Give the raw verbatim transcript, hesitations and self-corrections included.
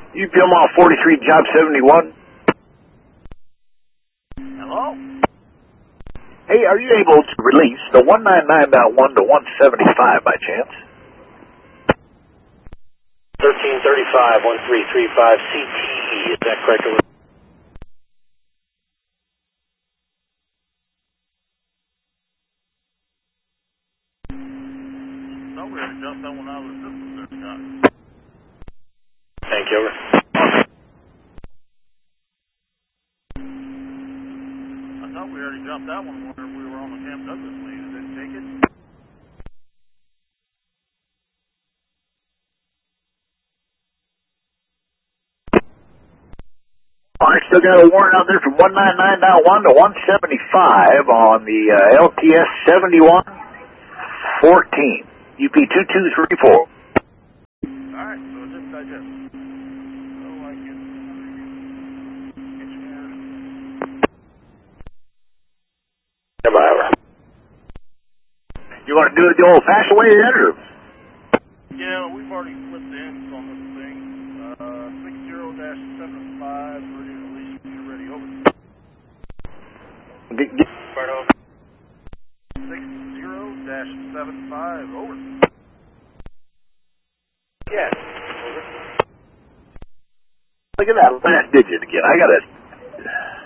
U P M off forty-three, job seventy-one. Hello? Hey, are you able to release the one ninety-nine point one to one seventy-five by chance? thirteen thirty-five, one three three five C T E, is that correct? No, we already jumped that one out of the system there, Scott. Thank you, over. I thought we already jumped that one whenever we were on the Camp Douglas lead. It didn't take it? I still got a warrant out there from one ninety-nine point one to one seventy-five on the uh, L T S seventy-one fourteen, U P two two three four. Alright, so it's just digest. So I can get you here. Goodbye, over. You want to do it the old-fashioned way yet, or? Yeah, we've already flipped the ends on this thing. Uh, six zero dash seven five, ready to release when you're ready, over. Get, get, Right over. six zero dash seven five, over. Yes, over. look at that last digit again. I got a